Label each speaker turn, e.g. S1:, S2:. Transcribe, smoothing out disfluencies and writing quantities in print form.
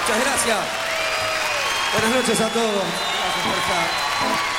S1: Muchas gracias. Buenas noches a todos. Gracias por estar.